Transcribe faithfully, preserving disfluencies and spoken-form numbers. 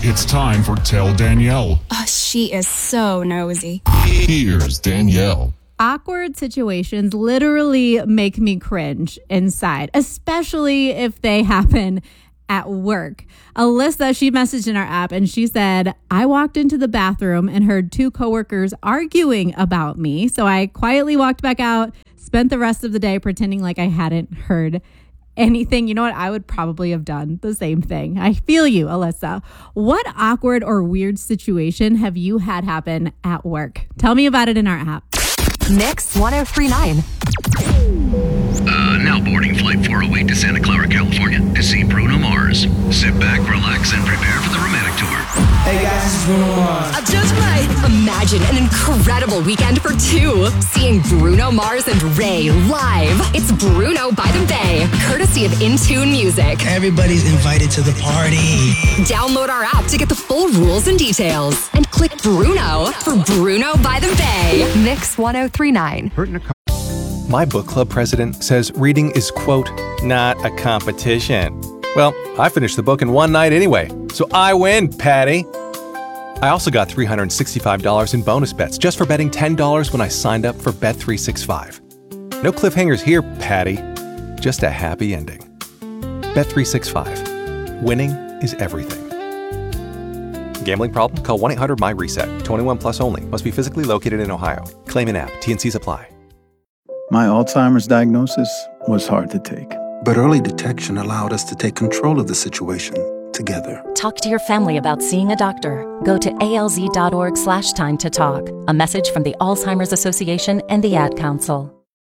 It's time for Tell Danielle. Oh, she is so nosy. Here's Danielle. Awkward situations literally make me cringe inside, especially if they happen at work. Alyssa, she messaged in our app and she said, I walked into the bathroom and heard two coworkers arguing about me. So I quietly walked back out, spent the rest of the day pretending like I hadn't heard anything. You know what? I would probably have done the same thing. I feel you, Alyssa. What awkward or weird situation have you had happen at work? Tell me about it in our app. Mix one oh three point nine. Uh, now boarding flight four oh eight to Santa Clara, California to see Bruno Mars. Sit back, relax, and prepare for the romantic tour. Hey guys, this is Bruno Mars. I just might imagine an incredible weekend for two. Seeing Bruno Mars and Ray live. It's Bruno by the Bay, courtesy of Intune Music. Everybody's invited to the party. Download our app to get the full rules and details. And click Bruno for Bruno by the Bay. Mix one oh three point nine. My book club president says reading is, quote, not a competition. Well, I finished the book in one night anyway, so I win, Patty. I also got three hundred sixty-five dollars in bonus bets just for betting ten dollars when I signed up for Bet three sixty-five. No cliffhangers here, Patty. Just a happy ending. Bet three sixty-five. Winning is everything. Gambling problem? Call one eight hundred my reset. twenty-one plus only. Must be physically located in Ohio. Claim in app. T N Cs apply. My Alzheimer's diagnosis was hard to take. But early detection allowed us to take control of the situation together. Talk to your family about seeing a doctor. Go to alz.org slash time to talk. A message from the Alzheimer's Association and the Ad Council.